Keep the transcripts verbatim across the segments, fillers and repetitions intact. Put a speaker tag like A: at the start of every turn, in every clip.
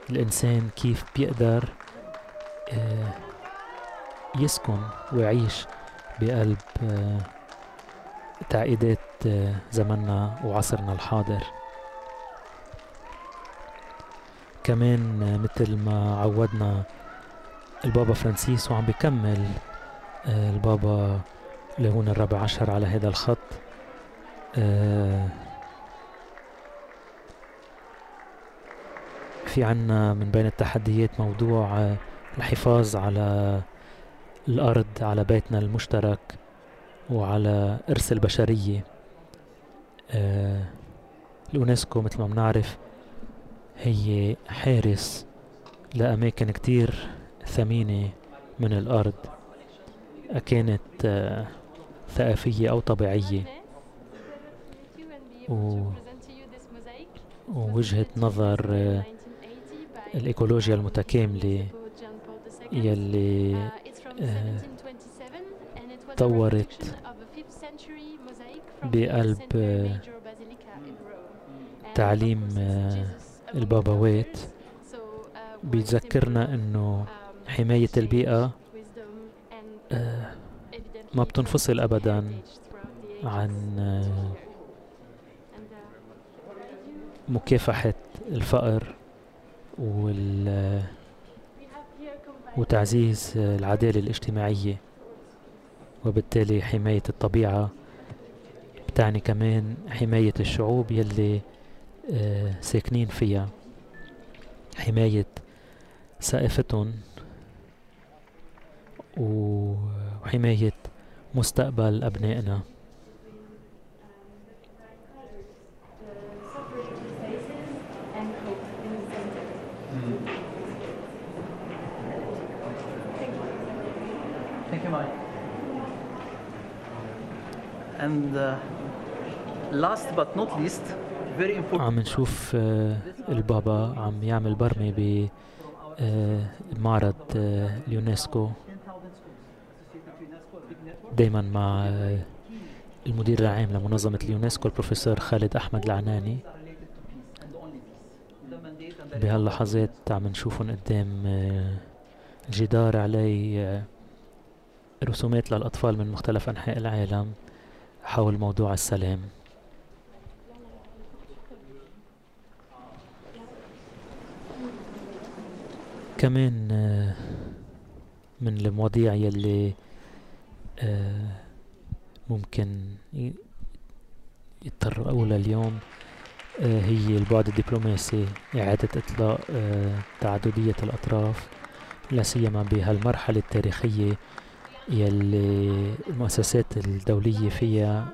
A: الإنسان كيف بيقدر يسكن ويعيش بقلب تعقيدات زمننا وعصرنا الحاضر. كمان مثل ما عودنا البابا فرانسيس وعم بيكمل البابا ليون الرابع عشر على هذا الخط، في عنا من بين التحديات موضوع الحفاظ على الأرض، على بيتنا المشترك وعلى إرث البشرية. اليونسكو مثل ما بنعرف هي حارس لأماكن كتير ثمينة من الأرض، كانت ثقافية أو طبيعية، و... ووجهة نظر الإيكولوجيا المتكاملة يلي طورت بقلب تعليم البابوات، بيتذكرنا انه حماية البيئة ما بتنفصل ابدا عن مكافحة الفقر وال وتعزيز العدالة الاجتماعية، وبالتالي حماية الطبيعة بتعني كمان حماية الشعوب يلي ساكنين فيها، حماية ثقافتهم وحماية مستقبل أبنائنا.
B: Thank you, Mike. And uh, last but not least, very important.
A: عم نشوف البابا عم يعمل برمة بمعرض اليونسكو، دايما مع المدير العام لمنظمة اليونسكو البروفيسور خالد أحمد العناني. بهاللحظات عم نشوفهم قدام الجدار عليه رسومات للأطفال من مختلف أنحاء العالم حول موضوع السلام. كمان من المواضيع يلي ممكن يتطرقوا لها اليوم هي البعد الدبلوماسي، إعادة إطلاق تعددية الأطراف، لا سيما بهالمرحلة التاريخية يلي المؤسسات الدولية فيها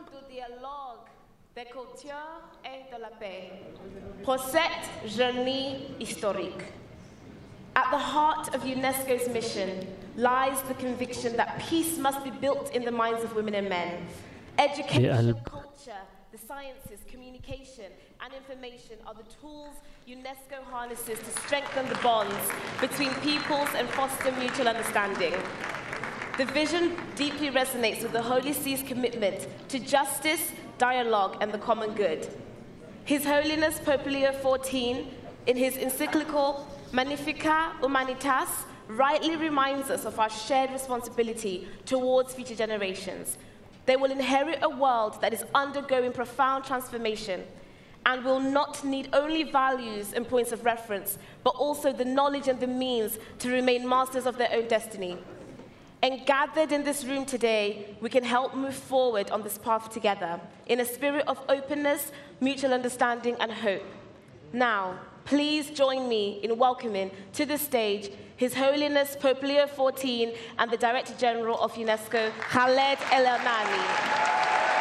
C: Pour cette journée historique. At the heart of UNESCO's mission lies the conviction that peace must be built in the minds of women and men. Education, culture, the sciences, communication, and information are the tools UNESCO harnesses to strengthen the bonds between peoples and foster mutual understanding. The vision deeply resonates with the Holy See's commitment to justice, dialogue, and the common good. His Holiness Pope Leo the fourteenth, in his encyclical Magnifica Humanitas, rightly reminds us of our shared responsibility towards future generations. They will inherit a world that is undergoing profound transformation and will not need only values and points of reference, but also the knowledge and the means to remain masters of their own destiny. And gathered in this room today, we can help move forward on this path together in a spirit of openness, mutual understanding, and hope. Now, please join me in welcoming to the stage His Holiness Pope Leo the fourteenth and the Director General of UNESCO, Khaled El-Anani.